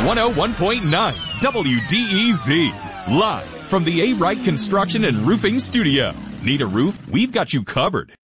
101.9 WDEZ. Live from the A. Wright Construction and Roofing Studio. Need a roof? We've got you covered.